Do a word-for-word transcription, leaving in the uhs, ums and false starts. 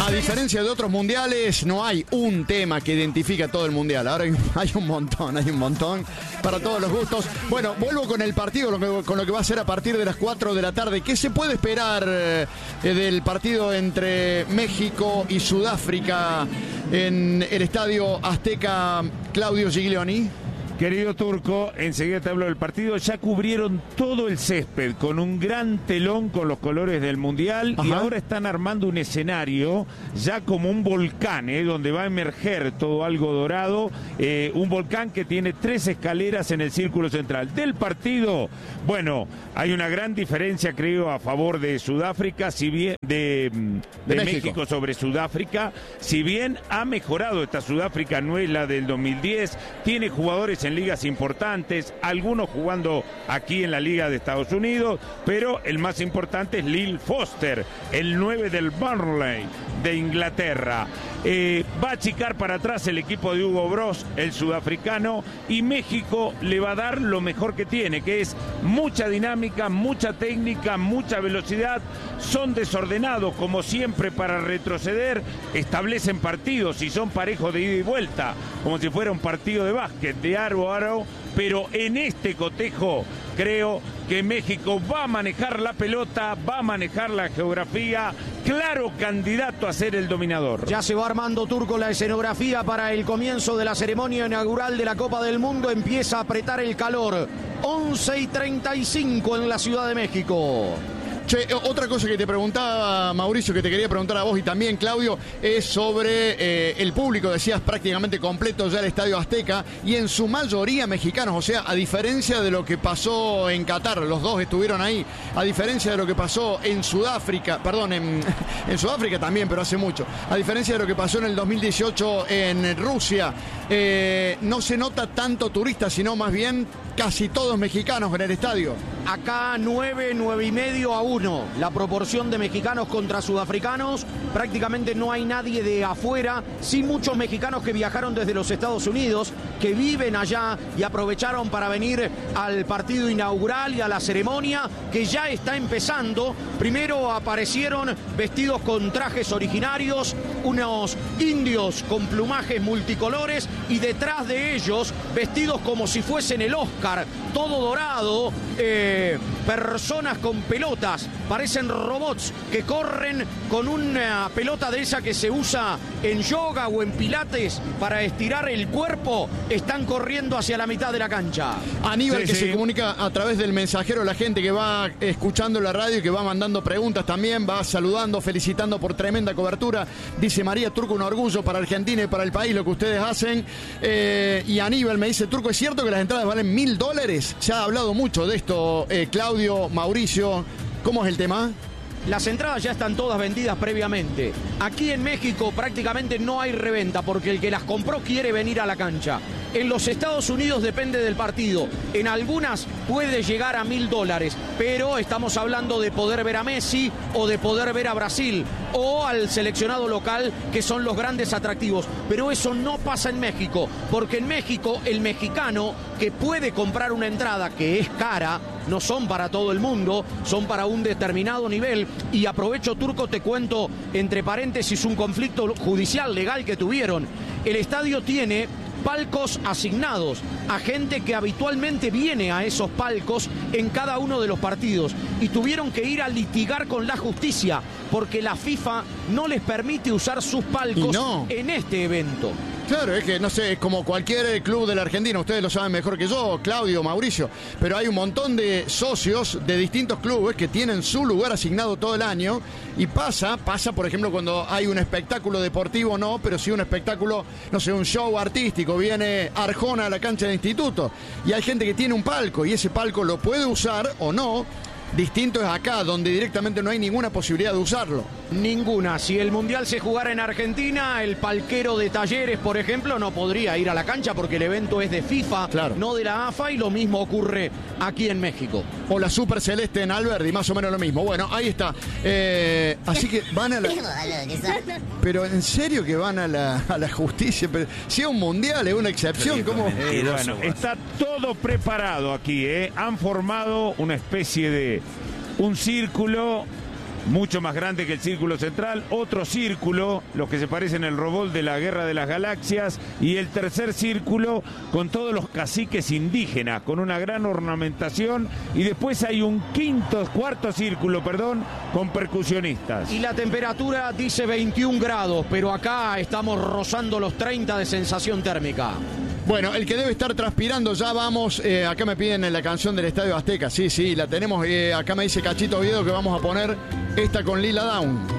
A diferencia de otros mundiales, no hay un tema que identifica todo el mundial. Ahora hay, hay un montón, hay un montón para todos los gustos. Bueno, vuelvo con el partido, con lo que, con lo que va a ser a partir de las cuatro de la tarde. ¿Qué se puede esperar eh, del partido entre México y Sudáfrica en el Estadio Azteca, Claudio Giglioni? Querido Turco, enseguida te hablo del partido. Ya cubrieron todo el césped con un gran telón con los colores del Mundial. Ajá. Y ahora están armando un escenario ya como un volcán, ¿eh? Donde va a emerger todo algo dorado. Eh, un volcán que tiene tres escaleras en el círculo central. Del partido, bueno, hay una gran diferencia, creo, a favor de Sudáfrica, si bien de, de, de México. México sobre Sudáfrica. Si bien ha mejorado esta Sudáfrica, no es la del dos mil diez, tiene jugadores en ligas importantes, algunos jugando aquí en la Liga de Estados Unidos, pero el más importante es Lil Foster, el nueve del Burnley de Inglaterra. Eh, va a achicar para atrás el equipo de Hugo Broz, el sudafricano, y México le va a dar lo mejor que tiene, que es mucha dinámica, mucha técnica, mucha velocidad. Son desordenados, como siempre, para retroceder, establecen partidos y son parejos de ida y vuelta, como si fuera un partido de básquet, de aro a aro, pero en este cotejo creo que México va a manejar la pelota, va a manejar la geografía, claro candidato a ser el dominador. Ya se va armando, Turco, la escenografía para el comienzo de la ceremonia inaugural de la Copa del Mundo. Empieza a apretar el calor. once y treinta y cinco en la Ciudad de México. Che, otra cosa que te preguntaba, Mauricio, que te quería preguntar a vos y también, Claudio, es sobre eh, el público. Decías prácticamente completo ya el Estadio Azteca y en su mayoría mexicanos. O sea, a diferencia de lo que pasó en Qatar, los dos estuvieron ahí, a diferencia de lo que pasó en Sudáfrica, perdón, en, en Sudáfrica también, pero hace mucho, a diferencia de lo que pasó en el dos mil dieciocho en Rusia, eh, no se nota tanto turista, sino más bien casi todos mexicanos en el estadio. Acá nueve, nueve y medio a uno. La proporción de mexicanos contra sudafricanos. Prácticamente no hay nadie de afuera. Sí, muchos mexicanos que viajaron desde los Estados Unidos, que viven allá y aprovecharon para venir al partido inaugural y a la ceremonia que ya está empezando. Primero aparecieron vestidos con trajes originarios, unos indios con plumajes multicolores y detrás de ellos vestidos como si fuesen el Oscar, todo dorado, eh, personas con pelotas, parecen robots que corren con una pelota de esa que se usa en yoga o en pilates para estirar el cuerpo, están corriendo hacia la mitad de la cancha. Aníbal, sí, que sí. se comunica a través del mensajero, la gente que va escuchando la radio y que va mandando preguntas también, va saludando, felicitando por tremenda cobertura. Dice María Turco, un orgullo para Argentina y para el país lo que ustedes hacen. Eh, y Aníbal me dice, Turco, ¿es cierto que las entradas valen mil dólares? Se ha hablado mucho de esto, eh, Claudio, Mauricio, ¿cómo es el tema? Las entradas ya están todas vendidas previamente. Aquí en México prácticamente no hay reventa porque el que las compró quiere venir a la cancha. En los Estados Unidos depende del partido. En algunas puede llegar a mil dólares, pero estamos hablando de poder ver a Messi o de poder ver a Brasil o al seleccionado local, que son los grandes atractivos. Pero eso no pasa en México, porque en México el mexicano que puede comprar una entrada que es cara, no son para todo el mundo, son para un determinado nivel. Y aprovecho, Turco, te cuento entre paréntesis un conflicto judicial legal que tuvieron. El estadio tiene palcos asignados a gente que habitualmente viene a esos palcos en cada uno de los partidos y tuvieron que ir a litigar con la justicia porque la FIFA no les permite usar sus palcos no. en este evento. Claro, es que, no sé, es como cualquier club de la Argentina, ustedes lo saben mejor que yo, Claudio, Mauricio, pero hay un montón de socios de distintos clubes que tienen su lugar asignado todo el año y pasa, pasa por ejemplo cuando hay un espectáculo deportivo, no, pero sí un espectáculo, no sé, un show artístico, viene Arjona a la cancha de instituto y hay gente que tiene un palco y ese palco lo puede usar o no. Distinto es acá, donde directamente no hay ninguna posibilidad de usarlo. Ninguna. Si el Mundial se jugara en Argentina, el palquero de Talleres, por ejemplo, no podría ir a la cancha porque el evento es de FIFA, claro, no de la A F A, y lo mismo ocurre aquí en México. O la Super Celeste en Alberdi, más o menos lo mismo. Bueno, ahí está. Eh, así que van a la... Pero en serio que van a la, a la justicia. Pero si es un Mundial, es una excepción. ¿Cómo? Eh, bueno, está todo preparado aquí, ¿eh? Han formado una especie de... un círculo mucho más grande que el círculo central, otro círculo, los que se parecen al robot de la Guerra de las Galaxias, y el tercer círculo con todos los caciques indígenas, con una gran ornamentación, y después hay un quinto, cuarto círculo, perdón, con percusionistas. Y la temperatura dice veintiún grados, pero acá estamos rozando los treinta de sensación térmica. Bueno, el que debe estar transpirando, ya vamos, eh, acá me piden la canción del Estadio Azteca, sí, sí, la tenemos, eh, acá me dice Cachito Oviedo que vamos a poner esta con Lila Down.